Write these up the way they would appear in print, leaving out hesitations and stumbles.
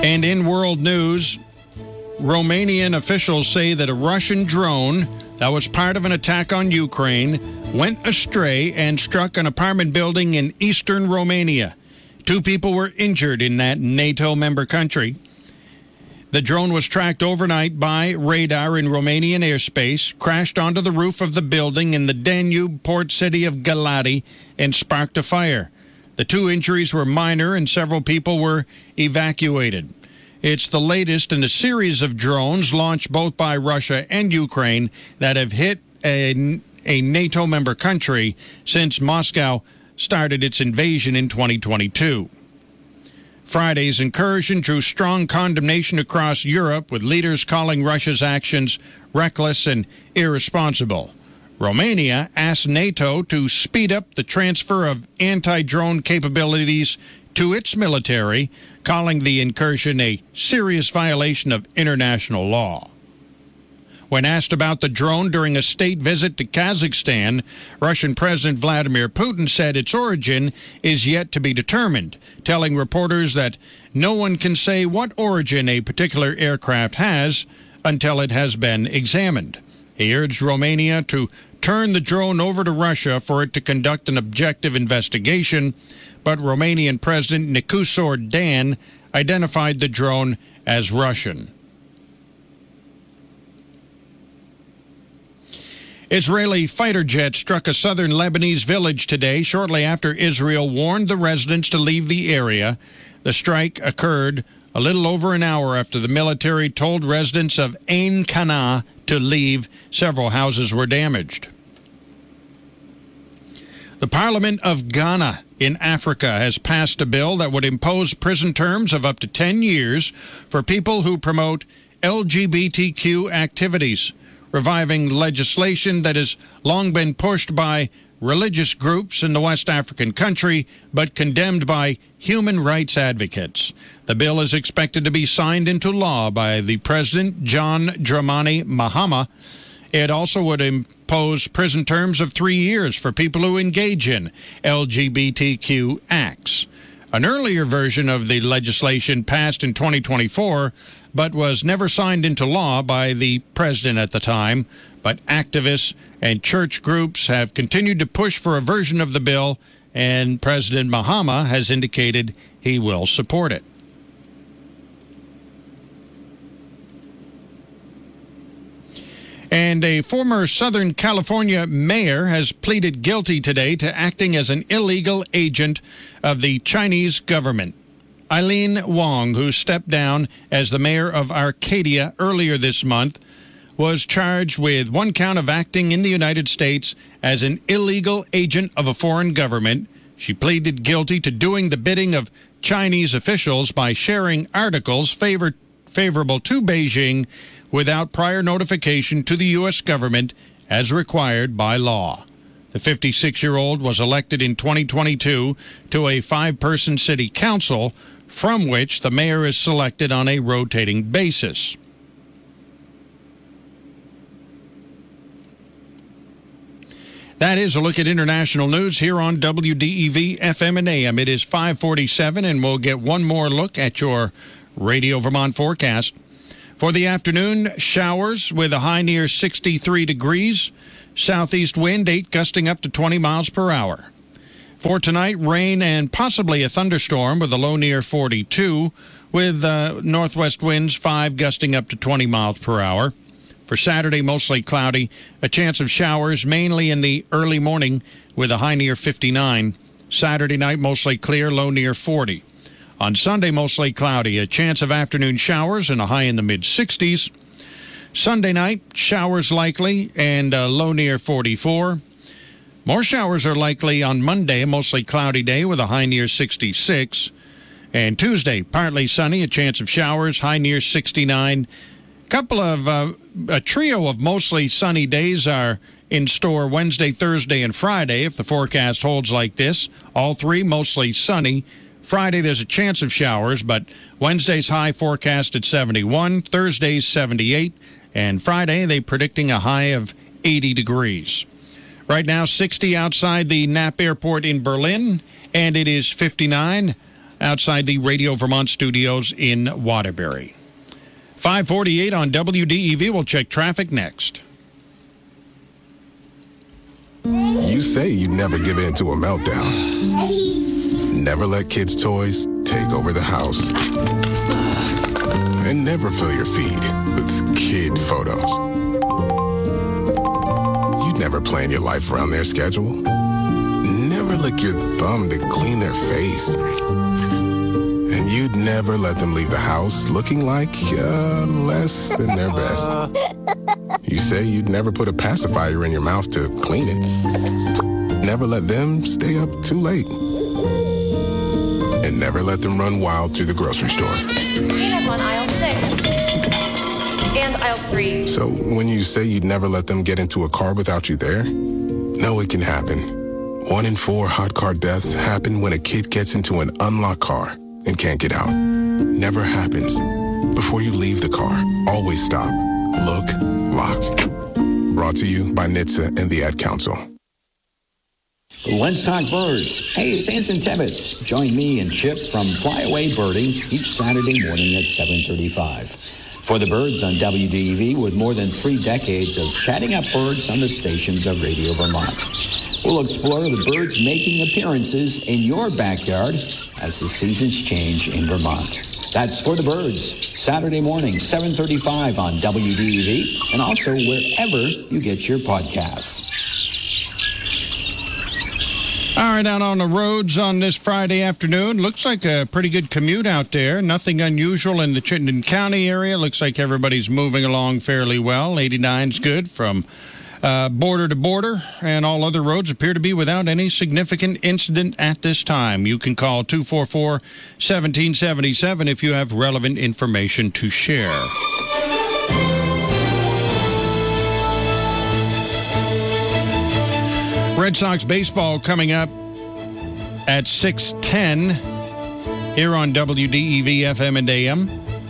And in world news, Romanian officials say that a Russian drone that was part of an attack on Ukraine went astray and struck an apartment building in eastern Romania. 2 people were injured in that NATO member country. The drone was tracked overnight by radar in Romanian airspace, crashed onto the roof of the building in the Danube port city of Galati, and sparked a fire. The 2 injuries were minor and several people were evacuated. It's the latest in a series of drones launched both by Russia and Ukraine that have hit a NATO member country since Moscow started its invasion in 2022. Friday's incursion drew strong condemnation across Europe, with leaders calling Russia's actions reckless and irresponsible. Romania asked NATO to speed up the transfer of anti-drone capabilities to its military, calling the incursion a serious violation of international law. When asked about the drone during a state visit to Kazakhstan, Russian President Vladimir Putin said its origin is yet to be determined, telling reporters that no one can say what origin a particular aircraft has until it has been examined. He urged Romania to turn the drone over to Russia for it to conduct an objective investigation, but Romanian President Nicusor Dan identified the drone as Russian. Israeli fighter jets struck a southern Lebanese village today, shortly after Israel warned the residents to leave the area. The strike occurred a little over an hour after the military told residents of Ain Qana to leave. Several houses were damaged. The Parliament of Ghana in Africa has passed a bill that would impose prison terms of up to 10 years for people who promote LGBTQ activities, reviving legislation that has long been pushed by religious groups in the West African country, but condemned by human rights advocates. The bill is expected to be signed into law by the President, John Dramani Mahama. It also would impose prison terms of 3 years for people who engage in LGBTQ acts. An earlier version of the legislation passed in 2024, but was never signed into law by the president at the time. But activists and church groups have continued to push for a version of the bill, and President Mahama has indicated he will support it. And a former Southern California mayor has pleaded guilty today to acting as an illegal agent of the Chinese government. Eileen Wong, who stepped down as the mayor of Arcadia earlier this month, was charged with 1 count of acting in the United States as an illegal agent of a foreign government. She pleaded guilty to doing the bidding of Chinese officials by sharing articles favorable to Beijing without prior notification to the U.S. government as required by law. The 56-year-old was elected in 2022 to a 5-person city council, from which the mayor is selected on a rotating basis. That is a look at international news here on WDEV FM and AM. It is 5:47, and we'll get one more look at your Radio Vermont forecast. For the afternoon, showers with a high near 63 degrees. Southeast wind 8 gusting up to 20 miles per hour. For tonight, rain and possibly a thunderstorm with a low near 42, with northwest winds 5 gusting up to 20 miles per hour. For Saturday, mostly cloudy, a chance of showers mainly in the early morning with a high near 59. Saturday night, mostly clear, low near 40. On Sunday, mostly cloudy, a chance of afternoon showers and a high in the mid-60s. Sunday night, showers likely and a low near 44. More showers are likely on Monday, mostly cloudy day with a high near 66. And Tuesday, partly sunny, a chance of showers, high near 69. A trio of mostly sunny days are in store Wednesday, Thursday, and Friday if the forecast holds like this. All 3 mostly sunny. Friday, there's a chance of showers, but Wednesday's high forecast at 71, Thursday's 78, and Friday, they're predicting a high of 80 degrees. Right now, 60 outside the Knapp Airport in Berlin, and it is 59 outside the Radio Vermont studios in Waterbury. 5:48 on WDEV. We'll check traffic next. You say you'd never give in to a meltdown. Never let kids' toys take over the house. And never fill your feed with kid photos. You'd never plan your life around their schedule. Never lick your thumb to clean their face. And you'd never let them leave the house looking like less than their best. You say you'd never put a pacifier in your mouth to clean it. Never let them stay up too late. And never let them run wild through the grocery store. Peanuts on aisle 6 and aisle 3. So when you say you'd never let them get into a car without you there, no, it can happen. 1 in 4 hot car deaths happen when a kid gets into an unlocked car and can't get out. Never happens. Before you leave the car, always stop, look, lock. Brought to you by NHTSA and the Ad Council. Let's talk birds. Hey, it's Anson Tebbets. Join me and Chip from Flyaway Birding each Saturday morning at 7:35. For the birds on WDEV, with more than 3 decades of chatting up birds on the stations of Radio Vermont. We'll explore the birds making appearances in your backyard as the seasons change in Vermont. That's For the Birds, Saturday morning, 7:35 on WDEV, and also wherever you get your podcasts. All right, out on the roads on this Friday afternoon. Looks like a pretty good commute out there. Nothing unusual in the Chittenden County area. Looks like everybody's moving along fairly well. 89's good from border to border, and all other roads appear to be without any significant incident at this time. You can call 244-1777 if you have relevant information to share. Red Sox baseball coming up at 6:10 here on WDEV FM and AM.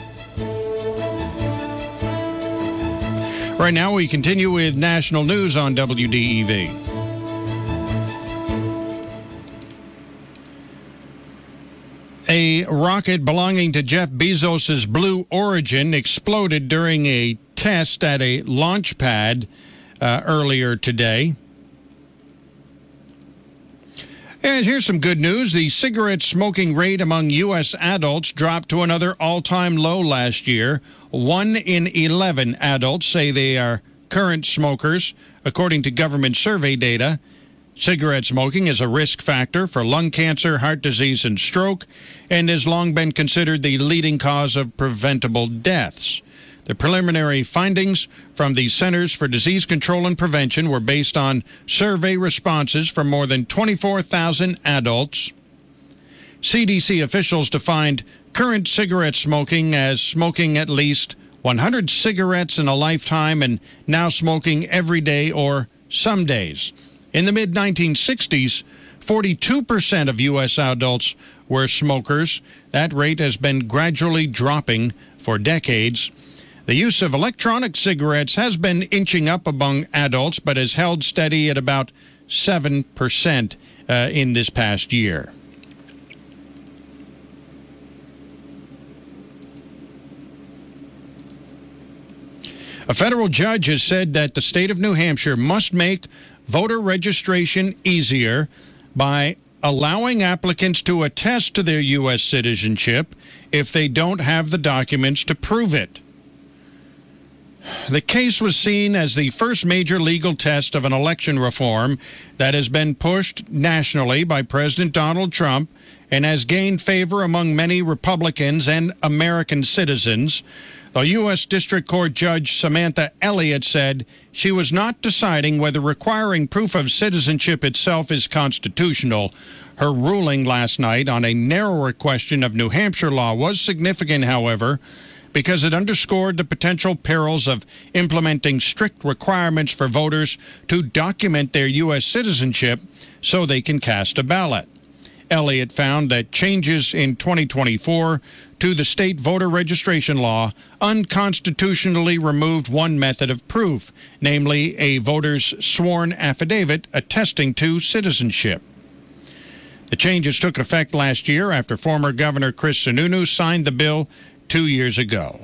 Right now we continue with national news on WDEV. A rocket belonging to Jeff Bezos' Blue Origin exploded during a test at a launch pad earlier today. And here's some good news. The cigarette smoking rate among U.S. adults dropped to another all-time low last year. 1 in 11 adults say they are current smokers, according to government survey data. Cigarette smoking is a risk factor for lung cancer, heart disease, and stroke, and has long been considered the leading cause of preventable deaths. The preliminary findings from the Centers for Disease Control and Prevention were based on survey responses from more than 24,000 adults. CDC officials defined current cigarette smoking as smoking at least 100 cigarettes in a lifetime and now smoking every day or some days. In the mid-1960s, 42% of U.S. adults were smokers. That rate has been gradually dropping for decades. The use of electronic cigarettes has been inching up among adults, but has held steady at about 7% in this past year. A federal judge has said that the state of New Hampshire must make voter registration easier by allowing applicants to attest to their U.S. citizenship if they don't have the documents to prove it. The case was seen as the first major legal test of an election reform that has been pushed nationally by President Donald Trump and has gained favor among many Republicans and American citizens. The U.S. District Court Judge Samantha Elliott said she was not deciding whether requiring proof of citizenship itself is constitutional. Her ruling last night on a narrower question of New Hampshire law was significant, however, because it underscored the potential perils of implementing strict requirements for voters to document their U.S. citizenship so they can cast a ballot. Elliott found that changes in 2024 to the state voter registration law unconstitutionally removed one method of proof, namely a voter's sworn affidavit attesting to citizenship. The changes took effect last year after former Governor Chris Sununu signed the bill 2 years ago.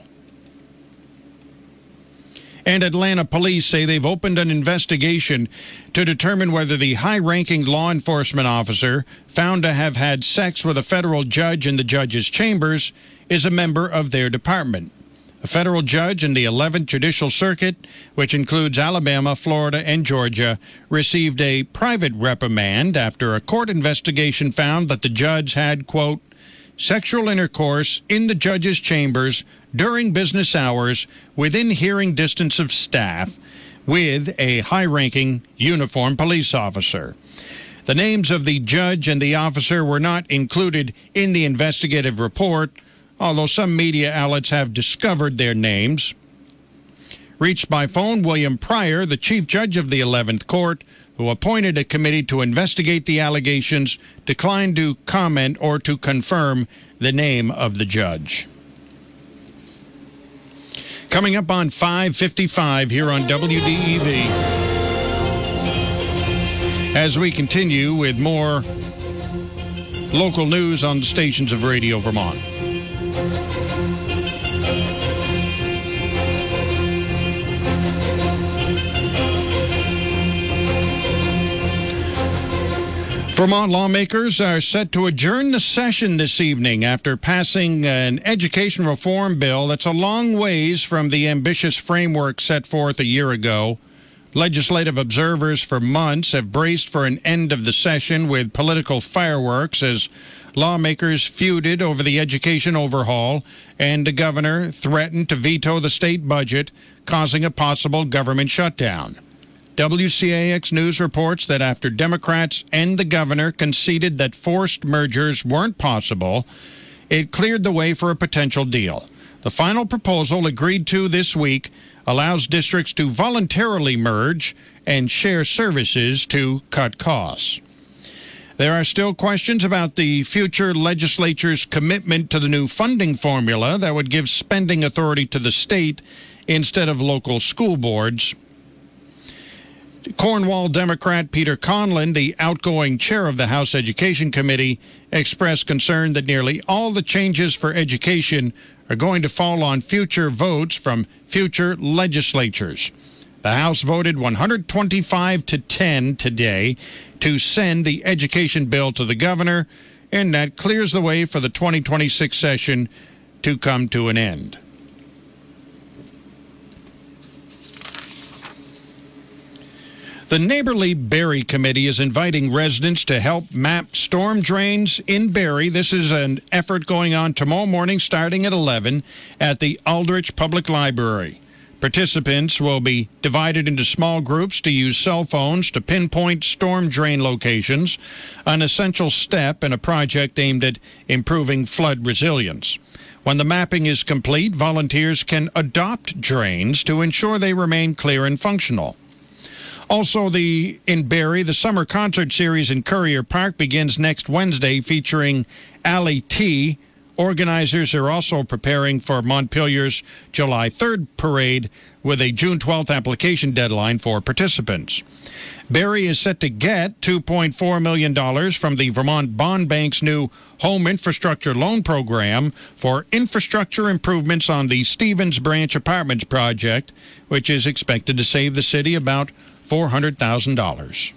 And Atlanta police say they've opened an investigation to determine whether the high-ranking law enforcement officer found to have had sex with a federal judge in the judge's chambers is a member of their department. A federal judge in the 11th Judicial Circuit, which includes Alabama, Florida, and Georgia, received a private reprimand after a court investigation found that the judge had, quote, sexual intercourse in the judge's chambers during business hours within hearing distance of staff with a high-ranking uniformed police officer. The names of the judge and the officer were not included in the investigative report, although some media outlets have discovered their names. Reached by phone, William Pryor, the chief judge of the 11th Court, who appointed a committee to investigate the allegations, declined to comment or to confirm the name of the judge. Coming up on 5:55 here on WDEV, as we continue with more local news on the stations of Radio Vermont. Vermont lawmakers are set to adjourn the session this evening after passing an education reform bill that's a long ways from the ambitious framework set forth a year ago. Legislative observers for months have braced for an end of the session with political fireworks as lawmakers feuded over the education overhaul, and the governor threatened to veto the state budget, causing a possible government shutdown. WCAX News reports that after Democrats and the governor conceded that forced mergers weren't possible, it cleared the way for a potential deal. The final proposal, agreed to this week, allows districts to voluntarily merge and share services to cut costs. There are still questions about the future legislature's commitment to the new funding formula that would give spending authority to the state instead of local school boards. Cornwall Democrat Peter Conlon, the outgoing chair of the House Education Committee, expressed concern that nearly all the changes for education are going to fall on future votes from future legislatures. The House voted 125-10 today to send the education bill to the governor, and that clears the way for the 2026 session to come to an end. The Neighborly Barrie Committee is inviting residents to help map storm drains in Barrie. This is an effort going on tomorrow morning starting at 11 at the Aldrich Public Library. Participants will be divided into small groups to use cell phones to pinpoint storm drain locations, an essential step in a project aimed at improving flood resilience. When the mapping is complete, volunteers can adopt drains to ensure they remain clear and functional. Also, in Barrie, the summer concert series in Courier Park begins next Wednesday, featuring Ali T. Organizers are also preparing for Montpelier's July 3rd parade with a June 12th application deadline for participants. Barrie is set to get $2.4 million from the Vermont Bond Bank's new Home Infrastructure Loan Program for infrastructure improvements on the Stevens Branch Apartments project, which is expected to save the city about $400,000.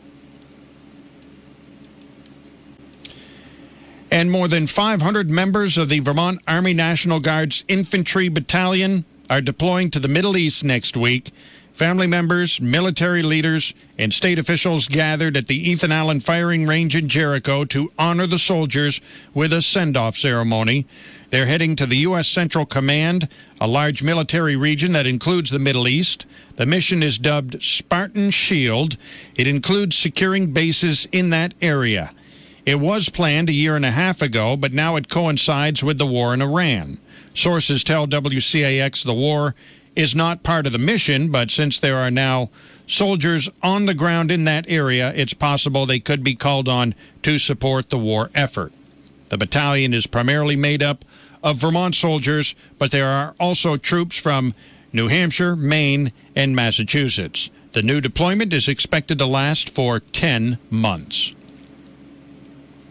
And more than 500 members of the Vermont Army National Guard's Infantry Battalion are deploying to the Middle East next week. Family members, military leaders, and state officials gathered at the Ethan Allen Firing Range in Jericho to honor the soldiers with a send-off ceremony. They're heading to the U.S. Central Command, a large military region that includes the Middle East. The mission is dubbed Spartan Shield. It includes securing bases in that area. It was planned a year and a half ago, but now it coincides with the war in Iran. Sources tell WCAX the war is not part of the mission, but since there are now soldiers on the ground in that area, it's possible they could be called on to support the war effort. The battalion is primarily made up of Vermont soldiers, but there are also troops from New Hampshire, Maine, and Massachusetts. The new deployment is expected to last for 10 months.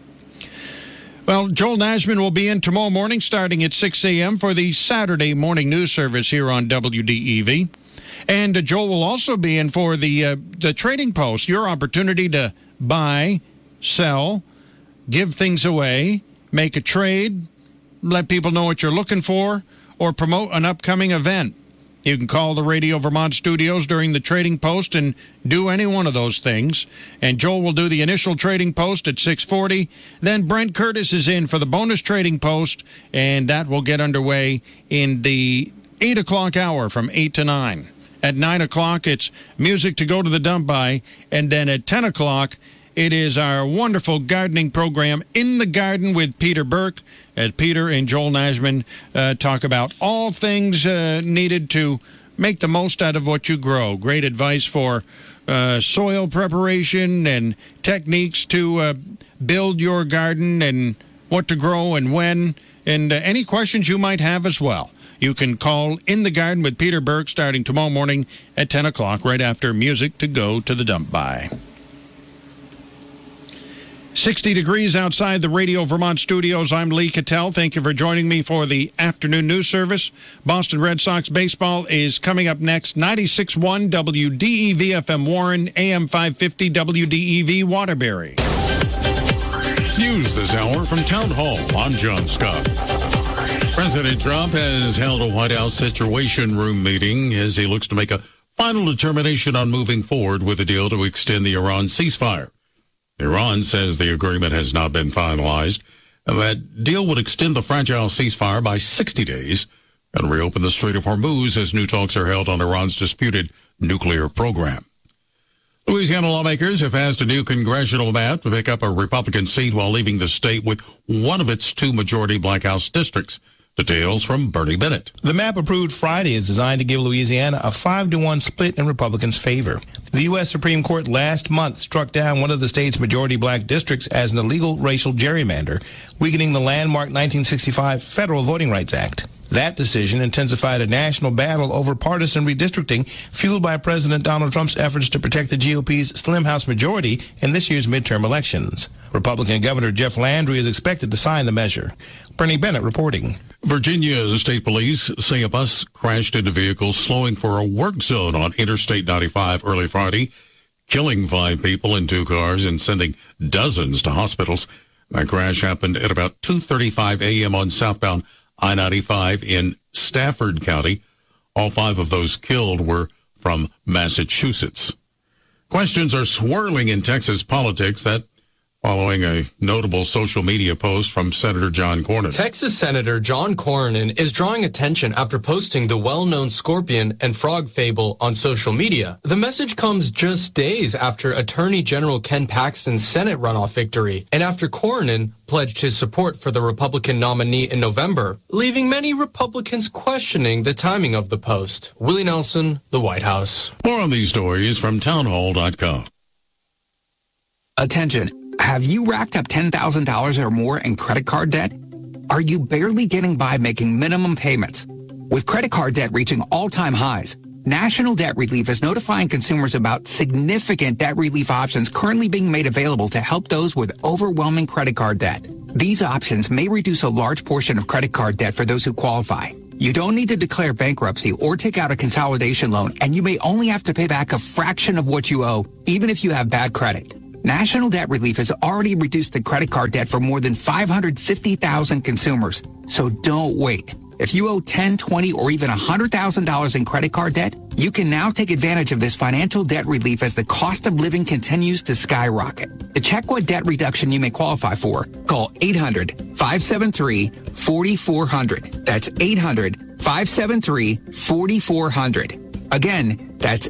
Well, Joel Nashman will be in tomorrow morning starting at 6 a.m. for the Saturday morning news service here on WDEV. And Joel will also be in for the Trading Post, your opportunity to buy, sell, give things away, make a trade, let people know what you're looking for, or promote an upcoming event. You can call the Radio Vermont studios during the Trading Post and do any one of those things. And Joel will do the initial Trading Post at 6:40. Then Brent Curtis is in for the bonus Trading Post, and that will get underway in the 8 o'clock hour from 8 to 9. At 9 o'clock, it's music to go to the dump by. And then at 10 o'clock, it is our wonderful gardening program, In the Garden with Peter Burke. As Peter and Joel Nashman talk about all things needed to make the most out of what you grow. Great advice for soil preparation and techniques to build your garden and what to grow and when, and any questions you might have as well. You can call In the Garden with Peter Burke starting tomorrow morning at 10 o'clock, right after music to go to the dump by. 60 degrees outside the Radio Vermont studios. I'm Lee Cattell. Thank you for joining me for the afternoon news service. Boston Red Sox baseball is coming up next. 96.1 WDEV FM Warren, AM 550 WDEV Waterbury. News this hour from Town Hall. I'm John Scott. President Trump has held a White House Situation Room meeting as he looks to make a final determination on moving forward with a deal to extend the Iran ceasefire. Iran says the agreement has not been finalized, and that deal would extend the fragile ceasefire by 60 days and reopen the Strait of Hormuz as new talks are held on Iran's disputed nuclear program. Louisiana lawmakers have passed a new congressional map to pick up a Republican seat while leaving the state with one of its two majority Black House districts. Details from Bernie Bennett. The map approved Friday is designed to give Louisiana a 5-to-1 split in Republicans' favor. The U.S. Supreme Court last month struck down one of the state's majority black districts as an illegal racial gerrymander, weakening the landmark 1965 Federal Voting Rights Act. That decision intensified a national battle over partisan redistricting, fueled by President Donald Trump's efforts to protect the GOP's slim House majority in this year's midterm elections. Republican Governor Jeff Landry is expected to sign the measure. Bernie Bennett reporting. Virginia State Police say a bus crashed into vehicles slowing for a work zone on Interstate 95 early Friday, killing 5 people in 2 cars and sending dozens to hospitals. That crash happened at about 2:35 a.m. on southbound I-95 in Stafford County. All 5 of those killed were from Massachusetts. Questions are swirling in Texas politics, that following a notable social media post from Senator John Cornyn. Texas Senator John Cornyn is drawing attention after posting the well-known scorpion and frog fable on social media. The message comes just days after Attorney General Ken Paxton's Senate runoff victory, and after Cornyn pledged his support for the Republican nominee in November, leaving many Republicans questioning the timing of the post. Willie Nelson, the White House. More on these stories from townhall.com. Attention. Have you racked up $10,000 or more in credit card debt? Are you barely getting by making minimum payments? With credit card debt reaching all-time highs, National Debt Relief is notifying consumers about significant debt relief options currently being made available to help those with overwhelming credit card debt. These options may reduce a large portion of credit card debt for those who qualify. You don't need to declare bankruptcy or take out a consolidation loan, and you may only have to pay back a fraction of what you owe, even if you have bad credit. National Debt Relief has already reduced the credit card debt for more than 550,000 consumers. So don't wait. If you owe $10,000, $20,000, or even $100,000 in credit card debt, you can now take advantage of this financial debt relief as the cost of living continues to skyrocket. To check what debt reduction you may qualify for, call 800-573-4400. That's 800-573-4400. Again, that's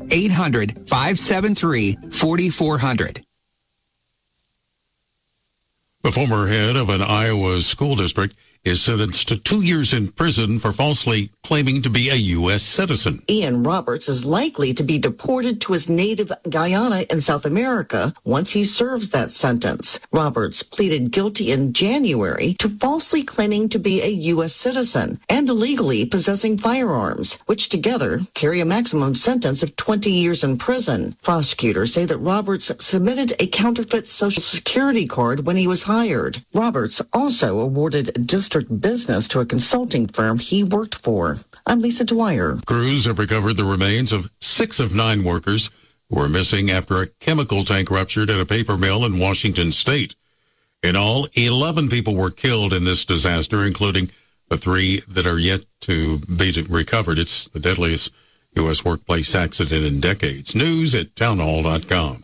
800-573-4400. The former head of an Iowa school district is sentenced to 2 years in prison for falsely claiming to be a U.S. citizen. Ian Roberts is likely to be deported to his native Guyana in South America once he serves that sentence. Roberts pleaded guilty in January to falsely claiming to be a U.S. citizen and illegally possessing firearms, which together carry a maximum sentence of 20 years in prison. Prosecutors say that Roberts submitted a counterfeit Social Security card when he was hired. Roberts also awarded district business to a consulting firm he worked for. I'm Lisa Dwyer. Crews have recovered the remains of 6 of 9 workers who were missing after a chemical tank ruptured at a paper mill in Washington state. In all, 11 people were killed in this disaster, including the 3 that are yet to be recovered. It's the deadliest U.S. workplace accident in decades. News at townhall.com.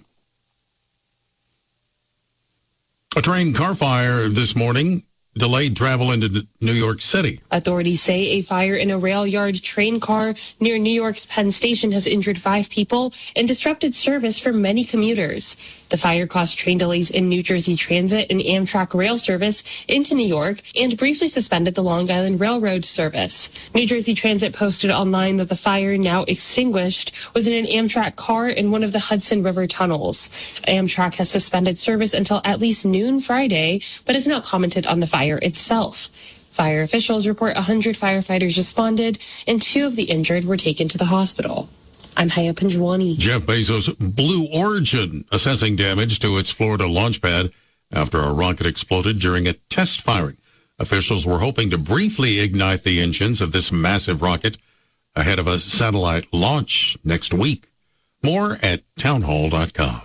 A train car fire this morning delayed travel into New York City. Authorities say a fire in a rail yard train car near New York's Penn Station has injured 5 people and disrupted service for many commuters. The fire caused train delays in New Jersey Transit and Amtrak rail service into New York and briefly suspended the Long Island Railroad service. New Jersey Transit posted online that the fire, now extinguished, was in an Amtrak car in one of the Hudson River tunnels. Amtrak has suspended service until at least noon Friday, but has not commented on the fire itself. Fire officials report 100 firefighters responded and 2 of the injured were taken to the hospital. I'm Haya Panjwani. Jeff Bezos' Blue Origin assessing damage to its Florida launch pad after a rocket exploded during a test firing. Officials were hoping to briefly ignite the engines of this massive rocket ahead of a satellite launch next week. More at townhall.com.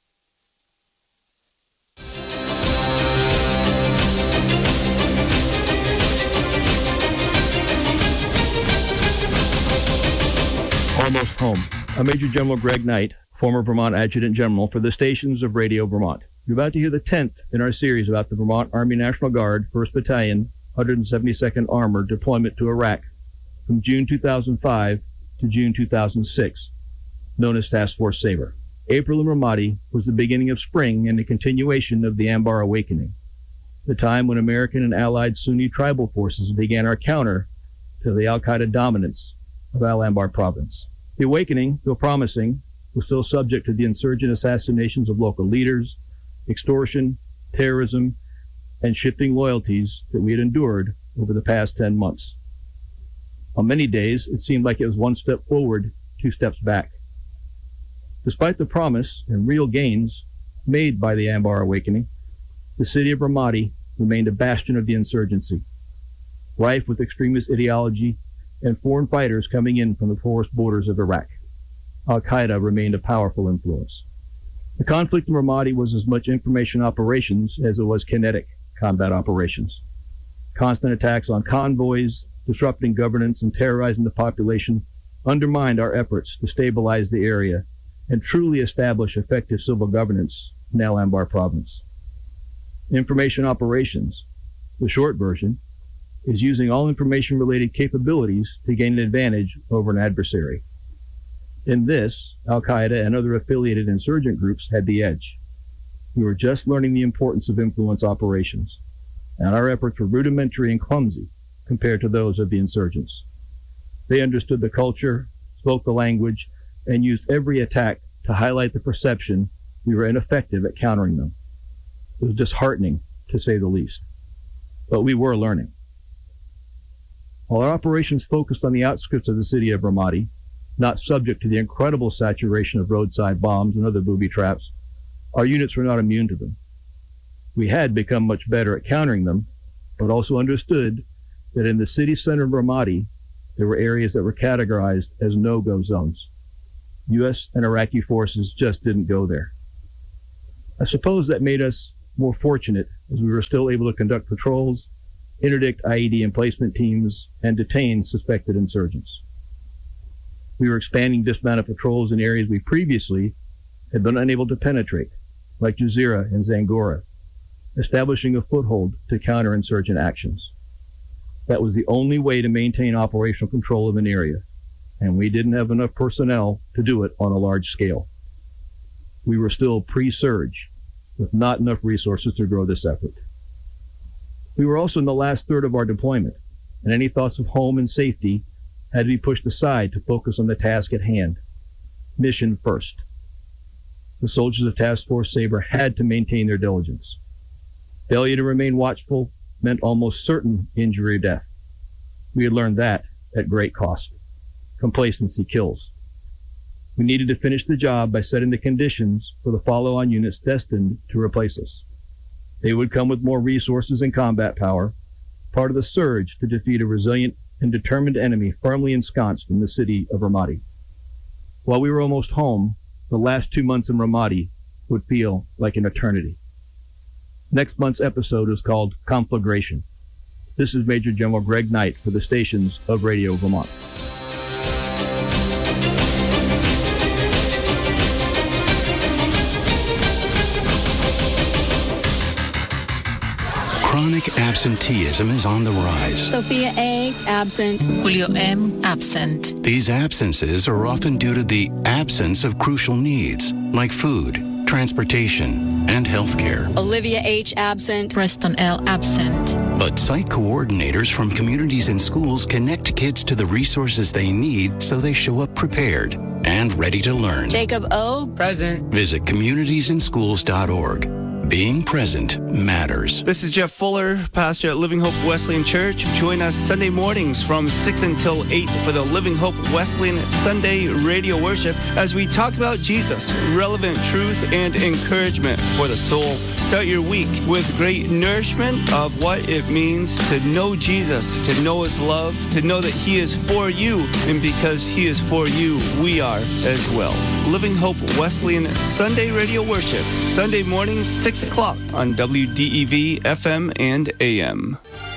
Almost Home. I'm Major General Greg Knight, former Vermont Adjutant General for the stations of Radio Vermont. You're about to hear the 10th in our series about the Vermont Army National Guard, 1st Battalion, 172nd Armored deployment to Iraq from June 2005 to June 2006, known as Task Force Sabre. April in Ramadi was the beginning of spring and the continuation of the Anbar Awakening, the time when American and allied Sunni tribal forces began our counter to the al-Qaeda dominance of Al-Anbar province. The awakening, though promising, was still subject to the insurgent assassinations of local leaders, extortion, terrorism, and shifting loyalties that we had endured over the past 10 months. On many days, it seemed like it was 1 step forward, 2 steps back. Despite the promise and real gains made by the Anbar Awakening, the city of Ramadi remained a bastion of the insurgency, rife with extremist ideology and foreign fighters coming in from the porous borders of Iraq. Al-Qaeda remained a powerful influence. The conflict in Ramadi was as much information operations as it was kinetic combat operations. Constant attacks on convoys, disrupting governance and terrorizing the population undermined our efforts to stabilize the area and truly establish effective civil governance in Al-Anbar province. Information operations, the short version, is using all information-related capabilities to gain an advantage over an adversary. In this, Al-Qaeda and other affiliated insurgent groups had the edge. We were just learning the importance of influence operations, and our efforts were rudimentary and clumsy compared to those of the insurgents. They understood the culture, spoke the language, and used every attack to highlight the perception we were ineffective at countering them. It was disheartening, to say the least. But we were learning. While our operations focused on the outskirts of the city of Ramadi, not subject to the incredible saturation of roadside bombs and other booby traps, our units were not immune to them. We had become much better at countering them, but also understood that in the city center of Ramadi, there were areas that were categorized as no-go zones. U.S. and Iraqi forces just didn't go there. I suppose that made us more fortunate as we were still able to conduct patrols, interdict IED emplacement teams, and detain suspected insurgents. We were expanding dismounted patrols in areas we previously had been unable to penetrate, like Jazeera and Zangora, establishing a foothold to counter insurgent actions. That was the only way to maintain operational control of an area, and we didn't have enough personnel to do it on a large scale. We were still pre-surge, with not enough resources to grow this effort. We were also in the last third of our deployment, and any thoughts of home and safety had to be pushed aside to focus on the task at hand. Mission first. The soldiers of Task Force Sabre had to maintain their diligence. Failure to remain watchful meant almost certain injury or death. We had learned that at great cost. Complacency kills. We needed to finish the job by setting the conditions for the follow-on units destined to replace us. They would come with more resources and combat power, part of the surge to defeat a resilient and determined enemy firmly ensconced in the city of Ramadi. While we were almost home, the last 2 months in Ramadi would feel like an eternity. Next month's episode is called Conflagration. This is Major General Greg Knight for the stations of Radio Vermont. Chronic absenteeism is on the rise. Sophia A., absent. Julio M., absent. These absences are often due to the absence of crucial needs, like food, transportation, and health care. Olivia H., absent. Preston L., absent. But site coordinators from communities and schools connect kids to the resources they need so they show up prepared and ready to learn. Jacob O., present. Visit communitiesandschools.org. Being present matters. This is Jeff Fuller, pastor at Living Hope Wesleyan Church. Join us Sunday mornings from 6 until 8 for the Living Hope Wesleyan Sunday radio worship as we talk about Jesus, relevant truth and encouragement for the soul. Start your week with great nourishment of what it means to know Jesus, to know his love, to know that he is for you, and because he is for you, we are as well. Living Hope Wesleyan Sunday radio worship, Sunday mornings, 6 o'clock on WDEV, FM, and AM.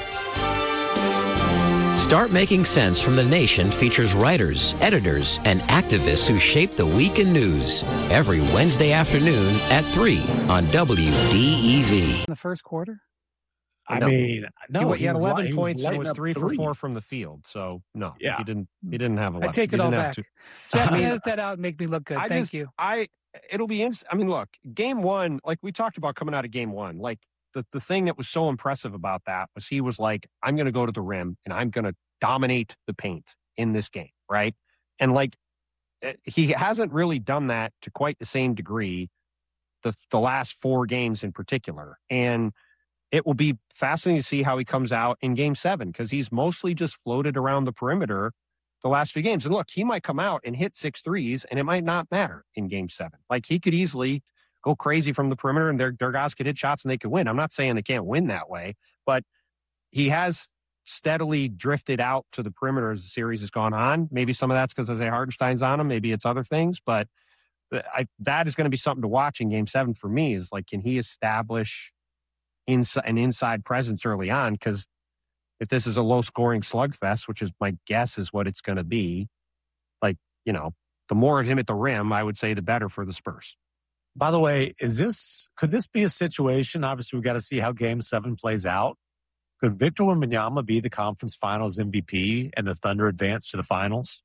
Start Making Sense from the Nation features writers, editors, and activists who shape the week in news every Wednesday afternoon at 3 on WDEV. In the first quarter? I mean, no, he had 11 points and was 3 for 4 from the field. So no, Yeah. he didn't have a lot. I take it all back. Jackson, edit that out and make me look good. Thank you. It'll be interesting. I mean, look, game one, like we talked about coming out of game one, like the thing that was so impressive about that was he was like, I'm going to go to the rim and I'm going to dominate the paint in this game, right? And like, he hasn't really done that to quite the same degree the last 4 games in particular. And it will be fascinating to see how he comes out in game 7 because he's mostly just floated around the perimeter the last few games. And look, he might come out and hit 6 threes and it might not matter in game 7. Like he could easily go crazy from the perimeter and their guys could hit shots and they could win. I'm not saying they can't win that way, but he has steadily drifted out to the perimeter as the series has gone on. Maybe some of that's because Isaiah Hartenstein's on him. Maybe it's other things, but that is going to be something to watch in game 7 for me is like, can he establish an inside presence early on? Because if this is a low-scoring slugfest, which is my guess is what it's going to be, like, you know, the more of him at the rim, I would say the better for the Spurs. By the way, could this be a situation? Obviously, we've got to see how Game 7 plays out. Could Victor Wembanyama be the conference finals MVP and the Thunder advance to the finals?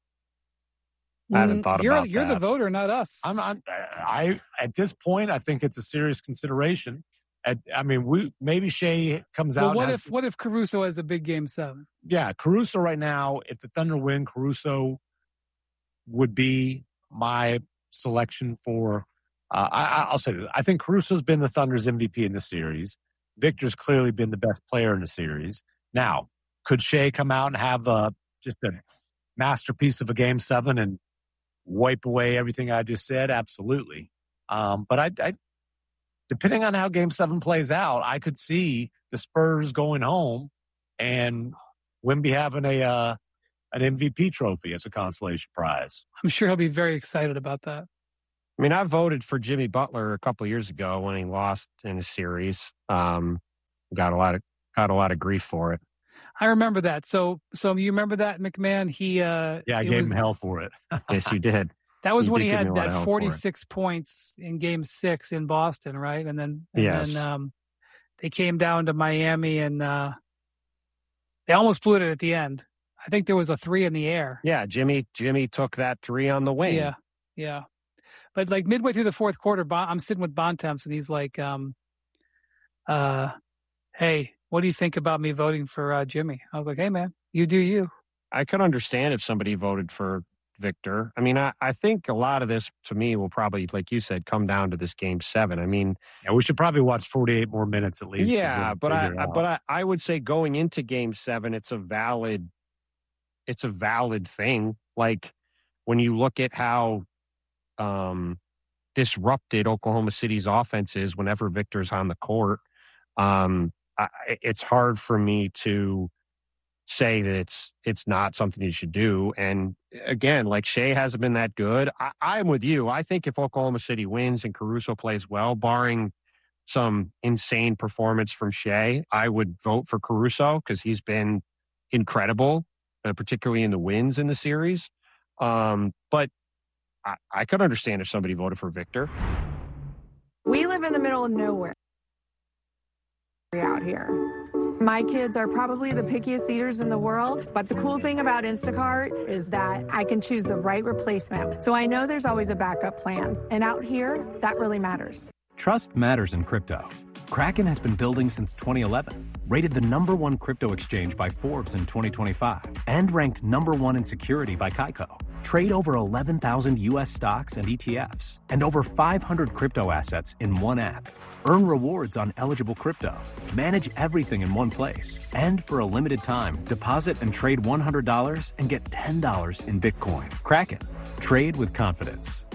I haven't thought about that. You're the voter, not us. At this point, I think it's a serious consideration. Maybe Shea comes out. What if Caruso has a big game 7? Yeah, Caruso right now, if the Thunder win, Caruso would be my selection for, I'll say this. I think Caruso's been the Thunder's MVP in the series. Victor's clearly been the best player in the series. Now, could Shea come out and have just a masterpiece of a game 7 and wipe away everything I just said? Absolutely. But I depending on how game 7 plays out, I could see the Spurs going home and Wemby having an MVP trophy as a consolation prize. I'm sure he'll be very excited about that. I mean, I voted for Jimmy Butler a couple of years ago when he lost in a series. Got a lot of grief for it. I remember that. So you remember that, McMahon? I gave him hell for it. Yes, you did. That was when he had that 46 points in Game 6 in Boston, right? And then they came down to Miami and they almost blew it at the end. I think there was a 3 in the air. Yeah, Jimmy took that 3 on the wing. Yeah. But like midway through the fourth quarter, I'm sitting with Bontemps and he's like, hey, what do you think about me voting for Jimmy? I was like, hey, man, you do you. I could understand if somebody voted for Victor. I mean, I think a lot of this, to me, will probably, like you said, come down to this Game 7. I mean... Yeah, we should probably watch 48 more minutes at least. Yeah, but I would say going into Game 7, it's a valid thing. Like, when you look at how disrupted Oklahoma City's offense is whenever Victor's on the court, it's hard for me to say that it's not something you should do. And again, like, Shea hasn't been that good. I'm with you. I think if Oklahoma City wins and Caruso plays well, barring some insane performance from Shea, I would vote for Caruso because he's been incredible, particularly in the wins in the series. But I could understand if somebody voted for Victor. We live in the middle of nowhere out here. My kids are probably the pickiest eaters in the world, but the cool thing about Instacart is that I can choose the right replacement. So I know there's always a backup plan. And out here, that really matters. Trust matters in crypto. Kraken has been building since 2011, rated the #1 crypto exchange by Forbes in 2025, and ranked #1 in security by Kaiko. Trade over 11,000 U.S. stocks and ETFs, and over 500 crypto assets in one app. Earn rewards on eligible crypto. Manage everything in one place. And for a limited time, deposit and trade $100 and get $10 in Bitcoin. Kraken. Trade with confidence.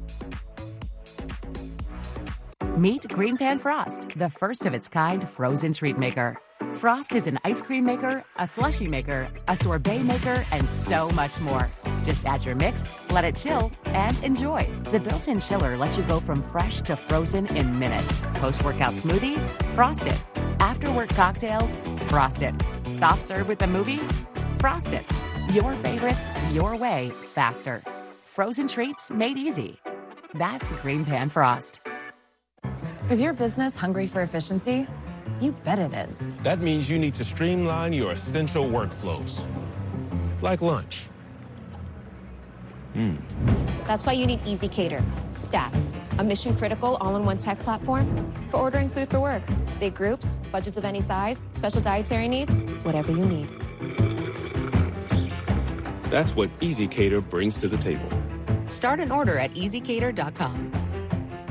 Meet Green Pan Frost, the first of its kind frozen treat maker. Frost is an ice cream maker, a slushie maker, a sorbet maker, and so much more. Just add your mix, let it chill, and enjoy. The built-in chiller lets you go from fresh to frozen in minutes. Post-workout smoothie? Frost it. After-work cocktails? Frost it. Soft serve with a movie? Frost it. Your favorites, your way, faster. Frozen treats made easy. That's Green Pan Frost. Is your business hungry for efficiency? You bet it is. That means you need to streamline your essential workflows, like lunch. That's why you need EasyCater. Stack, a mission-critical all-in-one tech platform for ordering food for work. Big groups, budgets of any size, special dietary needs, whatever you need. That's what EasyCater brings to the table. Start an order at EasyCater.com.